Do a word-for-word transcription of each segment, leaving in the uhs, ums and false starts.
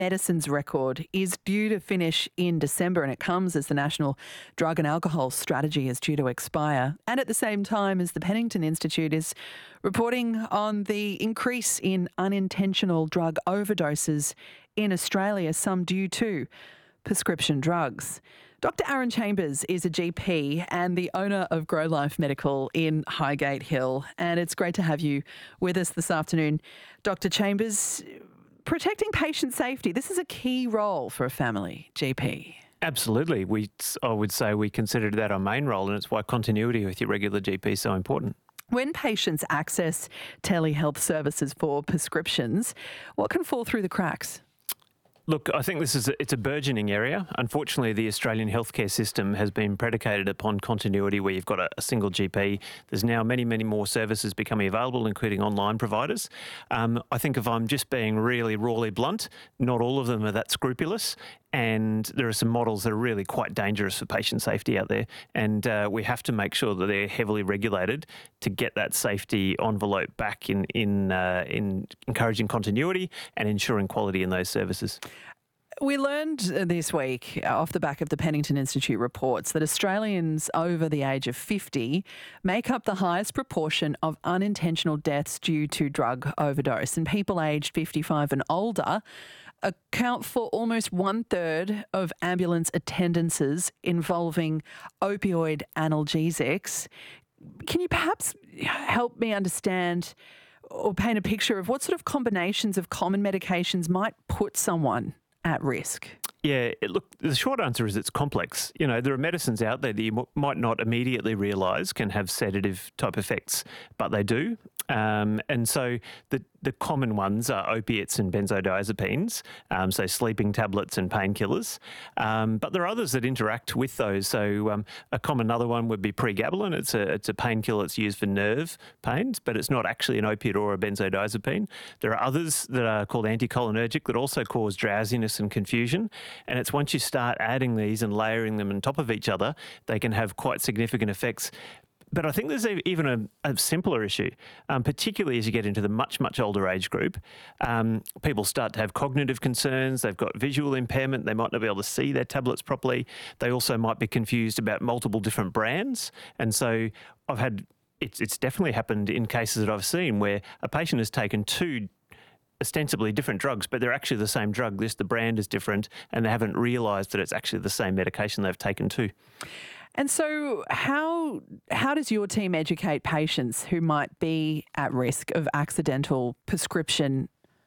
medicines record is due to finish in December, and it comes as the National Drug and Alcohol Strategy is due to expire, and at the same time as the Pennington Institute is reporting on the increase in unintentional drug overdoses in Australia, some due to prescription drugs. Doctor Aaron Chambers is a G P and the owner of Grow Life Medical in Highgate Hill, and it's great to have you with us this afternoon. Doctor Chambers, protecting patient safety, this is a key role for a family G P. Absolutely. We, I would say we consider that our main role, and it's why continuity with your regular G P is so important. When patients access telehealth services for prescriptions, what can fall through the cracks? Look, I think this is a, it's a burgeoning area. Unfortunately, the Australian healthcare system has been predicated upon continuity where you've got a, a single G P. There's now many, many more services becoming available, including online providers. Um, I think if I'm just being really rawly blunt, not all of them are that scrupulous. And there are some models that are really quite dangerous for patient safety out there. And uh, we have to make sure that they're heavily regulated to get that safety envelope back in, in, uh, in encouraging continuity and ensuring quality in those services. We learned this week, off the back of the Pennington Institute reports, that Australians over the age of fifty make up the highest proportion of unintentional deaths due to drug overdose, and people aged fifty-five and older account for almost one-third of ambulance attendances involving opioid analgesics. Can you perhaps help me understand or paint a picture of what sort of combinations of common medications might put someone at risk? Yeah, it, look, the short answer is it's complex. You know, there are medicines out there that you m- might not immediately realise can have sedative type effects, but they do. Um, and so the the common ones are opiates and benzodiazepines, um, so sleeping tablets and painkillers. Um, but there are others that interact with those. So um, a common other one would be pregabalin. It's a it's a painkiller that's used for nerve pains, but it's not actually an opiate or a benzodiazepine. There are others that are called anticholinergic that also cause drowsiness and confusion. And it's once you start adding these and layering them on top of each other, they can have quite significant effects. But I think there's a, even a, a simpler issue, um, particularly as you get into the much, much older age group. Um, people start to have cognitive concerns. They've got visual impairment. They might not be able to see their tablets properly. They also might be confused about multiple different brands. And so I've had, it's, it's definitely happened in cases that I've seen where a patient has taken two ostensibly different drugs, but they're actually the same drug. Just the brand is different, and they haven't realised that it's actually the same medication they've taken too. And so how how does your team educate patients who might be at risk of accidental prescription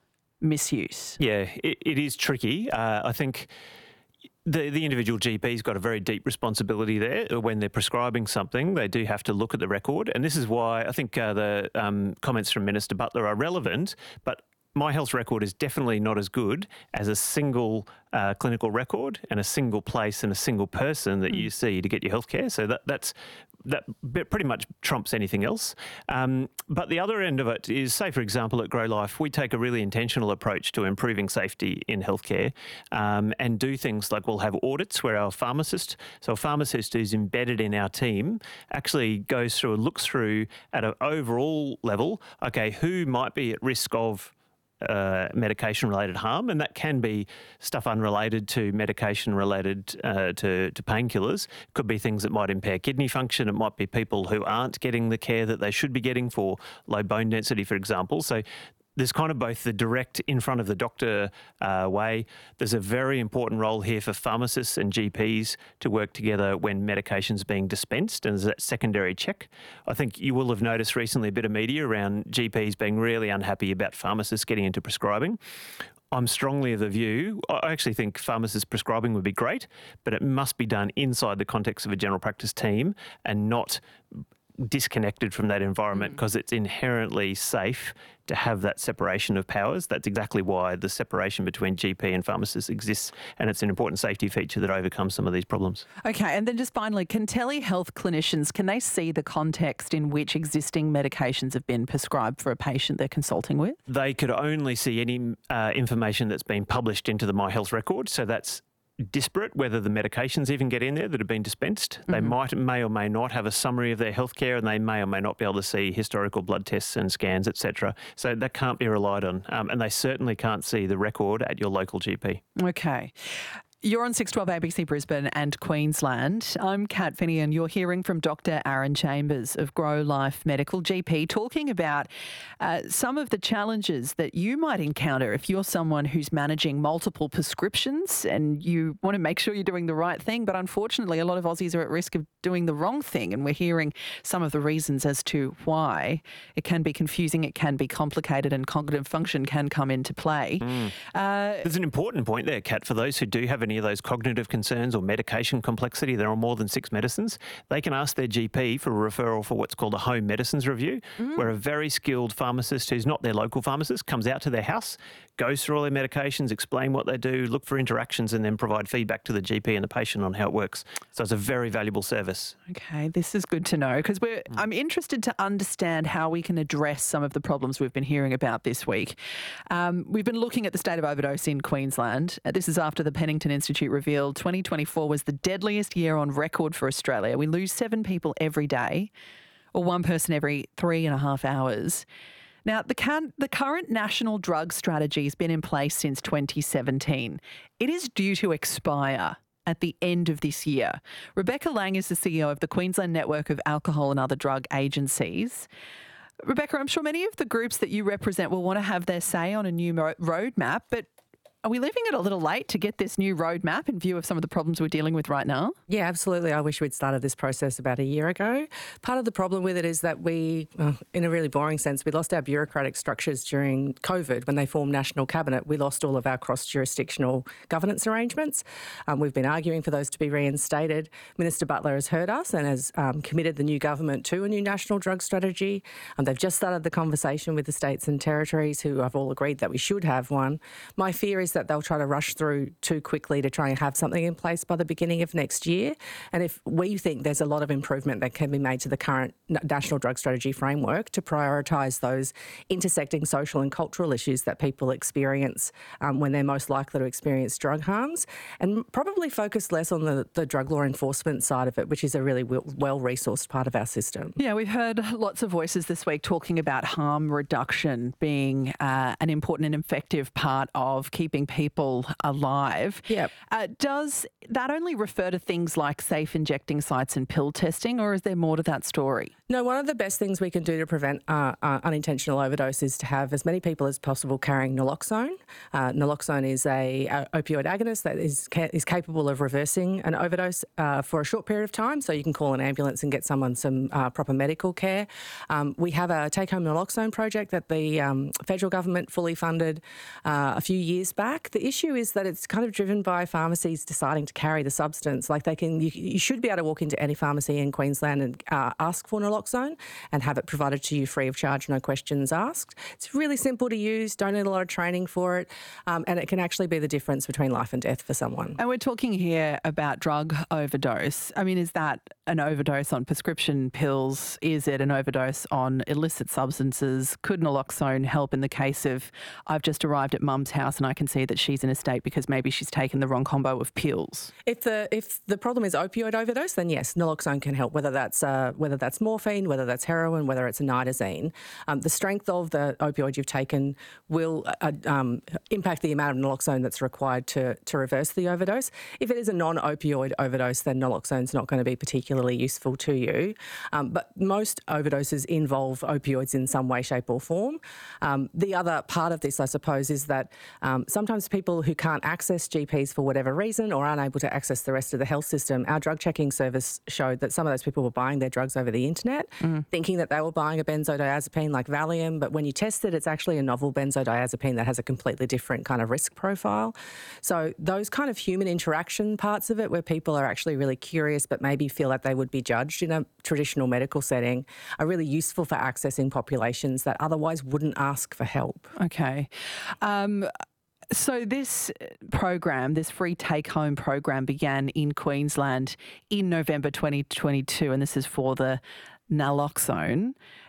misuse? Yeah, it, it is tricky. Uh, I think the, the individual G P's got a very deep responsibility there. When they're prescribing something, they do have to look at the record. And this is why I think uh, the um, comments from Minister Butler are relevant, but My Health record is definitely not as good as a single uh, clinical record and a single place and a single person that mm. you see to get your healthcare. So that that's that pretty much trumps anything else. Um, but the other end of it is, say, for example, at Grow Life, we take a really intentional approach to improving safety in healthcare um, and do things like we'll have audits where our pharmacist, so a pharmacist who's embedded in our team, actually goes through and looks through at an overall level, okay, who might be at risk of Uh, medication-related harm, and that can be stuff unrelated to medication-related uh, to, to painkillers. Could be things that might impair kidney function. It might be people who aren't getting the care that they should be getting for low bone density, for example. So there's kind of both the direct in front of the doctor uh, way. There's a very important role here for pharmacists and G Ps to work together when medication's being dispensed, and there's that secondary check. I think you will have noticed recently a bit of media around G Ps being really unhappy about pharmacists getting into prescribing. I'm strongly of the view, I actually think pharmacist prescribing would be great, but it must be done inside the context of a general practice team and not disconnected from that environment, because mm. it's inherently safe to have that separation of powers. That's exactly why the separation between G P and pharmacists exists, and it's an important safety feature that overcomes some of these problems. Okay, and then just finally, can telehealth clinicians, can they see the context in which existing medications have been prescribed for a patient they're consulting with? They could only see any uh, information that's been published into the My Health record, so that's disparate whether the medications even get in there that have been dispensed. They Mm-hmm. might, may or may not have a summary of their healthcare, and they may or may not be able to see historical blood tests and scans, et cetera. So that can't be relied on. Um, and they certainly can't see the record at your local G P. Okay. You're on six twelve A B C Brisbane and Queensland. I'm Kat Finney, and you're hearing from Doctor Aaron Chambers of Grow Life Medical G P, talking about uh, some of the challenges that you might encounter if you're someone who's managing multiple prescriptions and you want to make sure you're doing the right thing. But unfortunately, a lot of Aussies are at risk of doing the wrong thing, and we're hearing some of the reasons as to why. It can be confusing, it can be complicated, and cognitive function can come into play. Mm. Uh, There's an important point there, Kat, for those who do have any of those cognitive concerns or medication complexity. There are more than six medicines. They can ask their G P for a referral for what's called a home medicines review, mm. where a very skilled pharmacist who's not their local pharmacist comes out to their house, goes through all their medications, explain what they do, look for interactions, and then provide feedback to the G P and the patient on how it works. So it's a very valuable service. Okay, this is good to know, because we're. Mm. I'm interested to understand how we can address some of the problems we've been hearing about this week. Um, we've been looking at the state of overdose in Queensland. Uh, this is after the Pennington Institute revealed twenty twenty-four was the deadliest year on record for Australia. We lose seven people every day, or one person every three and a half hours. Now, the, can, the current national drug strategy has been in place since twenty seventeen. It is due to expire at the end of this year. Rebecca Lang is the C E O of the Queensland Network of Alcohol and Other Drug Agencies. Rebecca, I'm sure many of the groups that you represent will want to have their say on a new mo- roadmap, but are we leaving it a little late to get this new roadmap in view of some of the problems we're dealing with right now? Yeah, absolutely. I wish we'd started this process about a year ago. Part of the problem with it is that we, well, in a really boring sense, we lost our bureaucratic structures during COVID. When they formed National Cabinet, we lost all of our cross-jurisdictional governance arrangements. Um, we've been arguing for those to be reinstated. Minister Butler has heard us and has um, committed the new government to a new national drug strategy. Um, they've just started the conversation with the states and territories, who have all agreed that we should have one. My fear is that they'll try to rush through too quickly to try and have something in place by the beginning of next year. And if we think there's a lot of improvement that can be made to the current National Drug Strategy framework to prioritise those intersecting social and cultural issues that people experience um, when they're most likely to experience drug harms, and probably focus less on the, the drug law enforcement side of it, which is a really well-resourced part of our system. Yeah, we've heard lots of voices this week talking about harm reduction being uh, an important and effective part of keeping people alive. Yep. Uh, does that only refer to things like safe injecting sites and pill testing, or is there more to that story? No, one of the best things we can do to prevent uh, uh, unintentional overdose is to have as many people as possible carrying naloxone. Uh, naloxone is a, a opioid agonist that is ca- is capable of reversing an overdose uh, for a short period of time, so you can call an ambulance and get someone some uh, proper medical care. Um, we have a take-home naloxone project that the um, federal government fully funded uh, a few years back. The issue is that it's kind of driven by pharmacies deciding to carry the substance. Like they can, you, you should be able to walk into any pharmacy in Queensland and uh, ask for naloxone and have it provided to you free of charge, no questions asked. It's really simple to use, don't need a lot of training for it, um, and it can actually be the difference between life and death for someone. And we're talking here about drug overdose. I mean, is that an overdose on prescription pills? Is it an overdose on illicit substances? Could naloxone help in the case of, I've just arrived at mum's house and I can see that she's in a state because maybe she's taken the wrong combo of pills? If the if the problem is opioid overdose, then yes, naloxone can help, whether that's uh, whether that's morphine, whether that's heroin, whether it's a nitazene. Um, the strength of the opioid you've taken will uh, um, impact the amount of naloxone that's required to, to reverse the overdose. If it is a non-opioid overdose, then naloxone's not going to be particularly useful to you. Um, but most overdoses involve opioids in some way, shape or form. Um, the other part of this, I suppose, is that um, sometimes people who can't access G Ps for whatever reason or aren't able to access the rest of the health system, our drug checking service showed that some of those people were buying their drugs over the internet, mm. thinking that they were buying a benzodiazepine like Valium, but when you test it, it's actually a novel benzodiazepine that has a completely different kind of risk profile. So those kind of human interaction parts of it, where people are actually really curious but maybe feel that they would be judged in a traditional medical setting, are really useful for accessing populations that otherwise wouldn't ask for help. Okay. Um, So this program, this free take-home program, began in Queensland in November twenty twenty-two, and this is for the naloxone.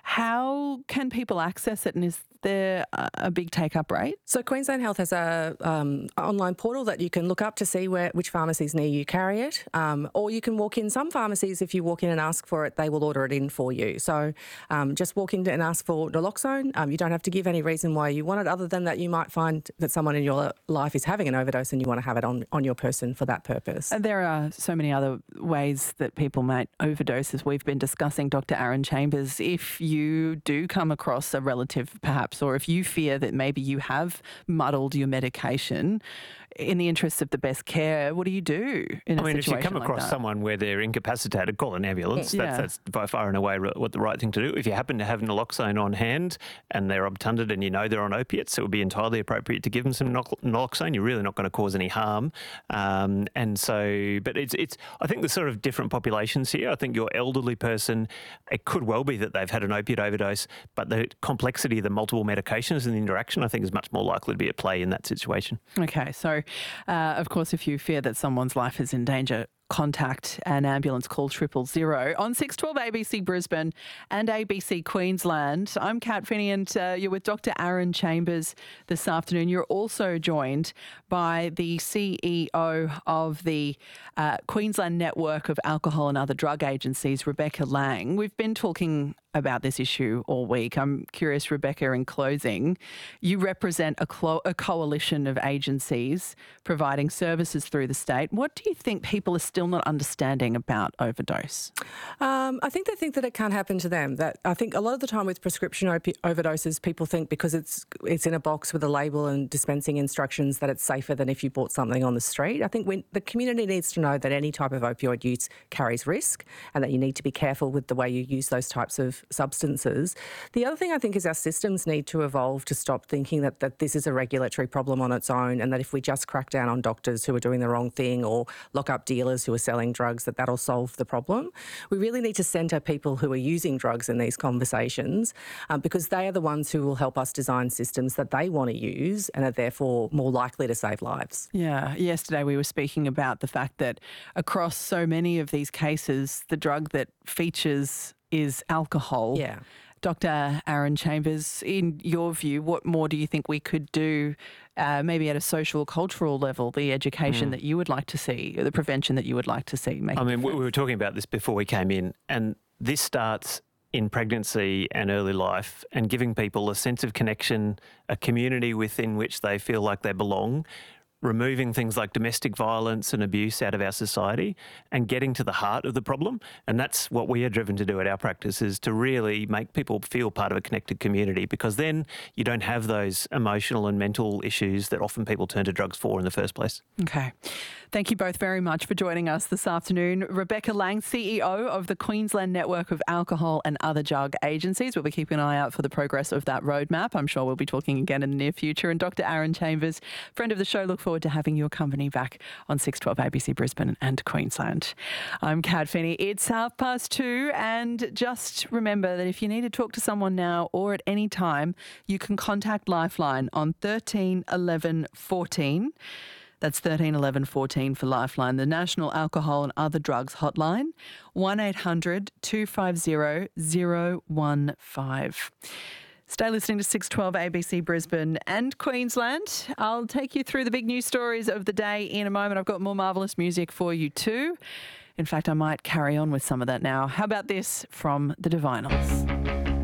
How can people access it, and is there a, a big take-up rate? So Queensland Health has a um, online portal that you can look up to see where which pharmacies near you carry it, um, or you can walk in. Some pharmacies, if you walk in and ask for it, they will order it in for you. So um, just walk in and ask for naloxone. Um, you don't have to give any reason why you want it, other than that you might find that someone in your life is having an overdose and you want to have it on, on your person for that purpose. And there are so many other ways that people might overdose, as we've been discussing, Doctor Aaron Chambers. If you do come across a relative, perhaps, or if you fear that maybe you have muddled your medication, in the interest of the best care, what do you do in a I mean, if you come like across that? someone where they're incapacitated, call an ambulance. Yeah. That's, that's by far and away what the right thing to do. If you happen to have naloxone on hand and they're obtunded and you know they're on opiates, it would be entirely appropriate to give them some naloxone. You're really not going to cause any harm. Um, and so, but it's, it's, I think there's sort of different populations here. I think your elderly person, it could well be that they've had an opiate overdose, but the complexity of the multiple medications and the interaction, I think, is much more likely to be at play in that situation. Okay, so uh, of course, if you fear that someone's life is in danger, contact an ambulance, call triple zero. On six twelve A B C Brisbane and A B C Queensland, I'm Kat Finney, and uh, you're with Doctor Aaron Chambers this afternoon. You're also joined by the C E O of the uh, Queensland Network of Alcohol and Other Drug Agencies, Rebecca Lang. We've been talking about this issue all week. I'm curious, Rebecca, in closing, you represent a, clo- a coalition of agencies providing services through the state. What do you think people are still not understanding about overdose? Um, I think they think that it can't happen to them. That I think a lot of the time with prescription opi- overdoses, people think because it's it's in a box with a label and dispensing instructions that it's safer than if you bought something on the street. I think when, the community needs to know that any type of opioid use carries risk and that you need to be careful with the way you use those types of substances. The other thing I think is our systems need to evolve to stop thinking that, that this is a regulatory problem on its own, and that if we just crack down on doctors who are doing the wrong thing or lock up dealers who are selling drugs, that that'll solve the problem. We really need to centre people who are using drugs in these conversations um, because they are the ones who will help us design systems that they want to use and are therefore more likely to save lives. Yeah. Yesterday we were speaking about the fact that across so many of these cases, the drug that features is alcohol. Yeah. Doctor Aaron Chambers, in your view, what more do you think we could do, uh, maybe at a social, cultural level, the education mm. that you would like to see, or the prevention that you would like to see? Make I mean, we were talking about this before we came in, and this starts in pregnancy and early life, and giving people a sense of connection, a community within which they feel like they belong, removing things like domestic violence and abuse out of our society and getting to the heart of the problem. And that's what we are driven to do at our practice, is to really make people feel part of a connected community, because then you don't have those emotional and mental issues that often people turn to drugs for in the first place. Okay. Thank you both very much for joining us this afternoon. Rebecca Lang, C E O of the Queensland Network of Alcohol and Other Drug Agencies. We'll be keeping an eye out for the progress of that roadmap. I'm sure we'll be talking again in the near future. And Doctor Aaron Chambers, friend of the show, look forward to having your company back on six twelve A B C Brisbane and Queensland. I'm Kat Finney. It's half past two, and just remember that if you need to talk to someone now or at any time, you can contact Lifeline on thirteen eleven fourteen. That's thirteen eleven fourteen for Lifeline, the National Alcohol and Other Drugs Hotline, one eight hundred two five zero zero one five. Stay listening to six twelve A B C Brisbane and Queensland. I'll take you through the big news stories of the day in a moment. I've got more marvellous music for you too. In fact, I might carry on with some of that now. How about this from the Divinyls?